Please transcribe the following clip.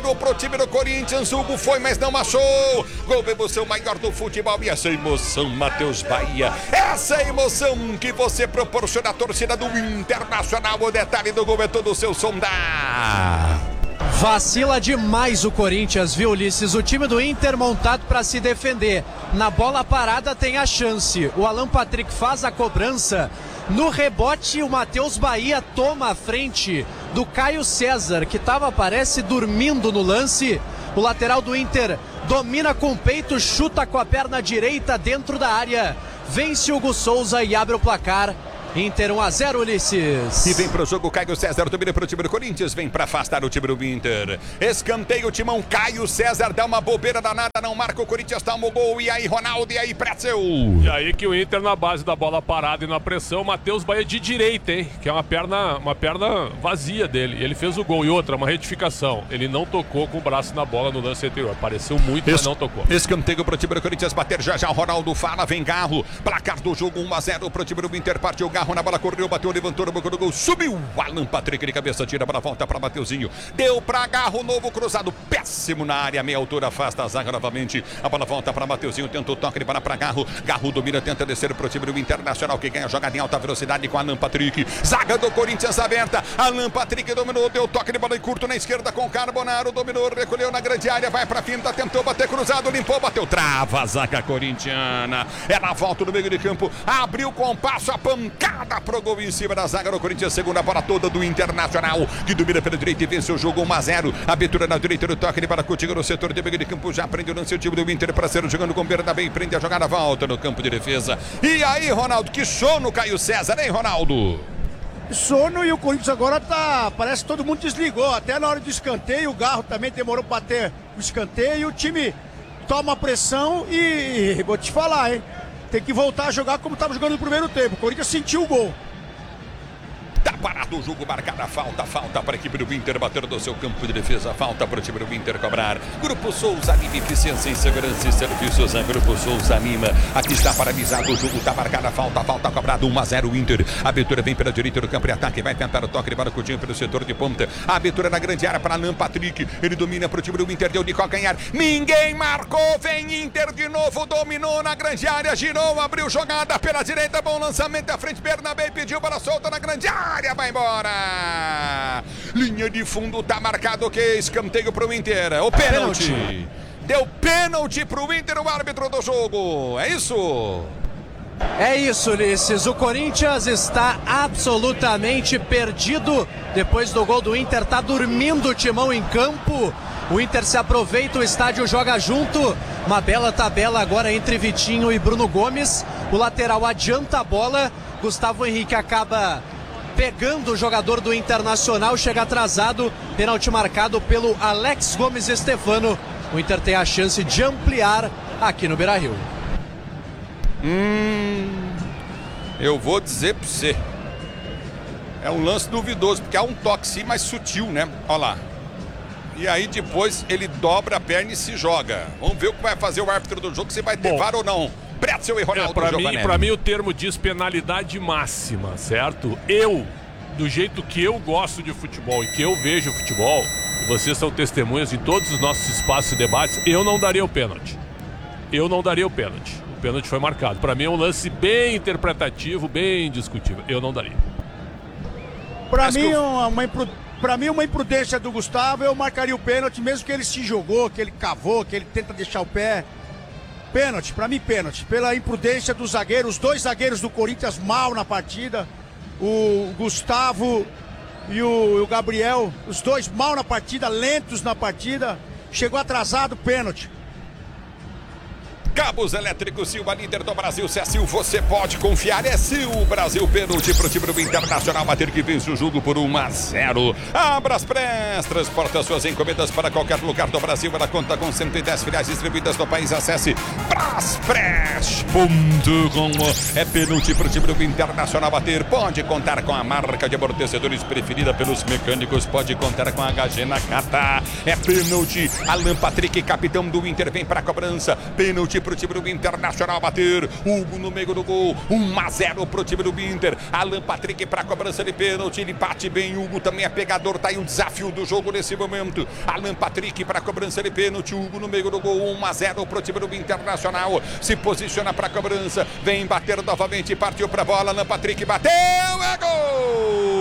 Pro time do Corinthians, Hugo foi, mas não achou. Gol da emoção maior do futebol. E essa emoção, Matheus Bahia. Essa emoção que você proporciona à torcida do Internacional. O detalhe do gol é todo o seu som da... Vacila demais o Corinthians, viu, Ulisses? O time do Inter montado para se defender. Na bola parada tem a chance. O Alan Patrick faz a cobrança. No rebote, o Matheus Bahia toma a frente do Caio César, que estava, parece, dormindo no lance. O lateral do Inter domina com o peito, chuta com a perna direita dentro da área. Vence Hugo Souza e abre o placar. Inter 1-0, Ulisses. E vem pro jogo Caio César, domina pro time do Corinthians, vem pra afastar o time do Inter. Escanteio o timão, Caio César dá uma bobeira danada, não marca, o Corinthians toma o gol. E aí, Ronaldo, e aí, Pretzel. E aí que o Inter na base da bola parada e na pressão, Matheus Bahia de direita, hein? Que é uma perna vazia dele. Ele fez o gol. E outra, uma retificação. Ele não tocou com o braço na bola no lance anterior. Pareceu muito, mas não tocou. Escanteio pro time do Corinthians bater já. O Ronaldo fala, vem Garro. Placar do jogo 1-0 pro time do Inter, partiu Garro na bola, correu, bateu, levantou no boca do gol, subiu. Alan Patrick de cabeça, tira a bola, volta para Mateuzinho. Deu pra Garro, novo cruzado, péssimo na área, meia altura, afasta a zaga novamente. A bola volta para Mateuzinho, tenta o toque de bola para Garro. Garro domina, tenta descer pro time do Internacional, que ganha jogada em alta velocidade com Alan Patrick. Zaga do Corinthians aberta. Alan Patrick dominou, deu toque de bola em curto na esquerda com Carbonaro, dominou, recolheu na grande área, vai pra finta, tentou bater cruzado, limpou, bateu, trava a zaga corintiana. Ela volta no meio de campo, abriu o compasso, a pancada pro gol em cima da zaga do Corinthians, segunda bola toda do Internacional, que domina pela direita e vence o jogo 1-0. Abertura na direita do toque de bola, Coutinho no setor de meio de campo, já prende o lance o time do Inter para ser jogando com Bernabé, prende a jogada, volta no campo de defesa. E aí, Ronaldo, que sono Caio César, hein, Ronaldo? Sono, e o Corinthians agora parece que todo mundo desligou, até na hora do escanteio, o Garro também demorou para ter o escanteio, o time toma pressão e vou te falar, hein, tem que voltar a jogar como estava jogando no primeiro tempo. O Corinthians sentiu o gol. Tá parado o jogo, marcada a falta para a equipe do Inter, bater do seu campo de defesa, falta para o time do Inter cobrar. Grupo Souza Lima, eficiência em segurança e serviços, Grupo Souza Lima, aqui está paralisado o jogo, tá marcada a falta cobrado, 1-0 Inter. A abertura vem pela direita do campo de ataque, vai tentar o toque de bola, Coutinho pelo setor de ponta. A abertura na grande área para Alan Patrick, ele domina para o time do Inter, deu de calcanhar, ninguém marcou, vem Inter de novo, dominou na grande área, girou, abriu jogada pela direita, bom lançamento à frente, Bernabé pediu bola solta na grande área. Vai embora. Linha de fundo, tá marcado o que? Escanteio pro Inter. O pênalti. Deu pênalti pro Inter, o árbitro do jogo. É isso? É isso, Ulisses. O Corinthians está absolutamente perdido. Depois do gol do Inter, tá dormindo o timão em campo. O Inter se aproveita, o estádio joga junto. Uma bela tabela agora entre Vitinho e Bruno Gomes. O lateral adianta a bola. Gustavo Henrique acaba pegando o jogador do Internacional, chega atrasado, pênalti marcado pelo Alex Gomes Estefano. O Inter tem a chance de ampliar aqui no Beira-Rio. Eu vou dizer pra você, é um lance duvidoso, porque há um toque sim, mais sutil, né? Olha lá. E aí depois ele dobra a perna e se joga. Vamos ver o que vai fazer o árbitro do jogo, se vai ter VAR ou não. Pretzel e Ronaldo. Pra mim o termo diz penalidade máxima, certo? Do jeito que eu gosto de futebol e que eu vejo futebol, e vocês são testemunhas em todos os nossos espaços e debates, eu não daria o pênalti. O pênalti foi marcado. Pra mim é um lance bem interpretativo, bem discutível. Eu não daria. Pra mim, uma imprudência do Gustavo, eu marcaria o pênalti, mesmo que ele se jogou, que ele cavou, que ele tenta deixar o pé. Pênalti, pra mim pênalti, pela imprudência dos zagueiros, os dois zagueiros do Corinthians mal na partida, o Gustavo e o Gabriel, os dois mal na partida, lentos na partida, chegou atrasado, pênalti. Cabos Elétricos Silva, líder do Brasil. Se é Sil, você pode confiar. É Sil, Brasil, pênalti pro time do Internacional bater, que vence o jogo por 1-0. Abraspress transporta suas encomendas para qualquer lugar do Brasil. Ela conta com 110 filiais distribuídas no país. Acesse braspress.com. É pênalti pro time do Internacional bater. Pode contar com a marca de amortecedores preferida pelos mecânicos. Pode contar com a HG Nakata. É pênalti. Alan Patrick, capitão do Inter, vem para a cobrança. Pênalti pro pro time do Internacional bater. Hugo no meio do gol. 1-0 pro time do Inter. Alan Patrick pra cobrança de pênalti. Ele bate bem. Hugo também é pegador. Tá aí o desafio do jogo nesse momento. Alan Patrick pra cobrança de pênalti. Hugo no meio do gol. 1-0 pro time do Internacional. Se posiciona pra cobrança. Vem bater novamente. Partiu pra bola. Alan Patrick bateu. É gol!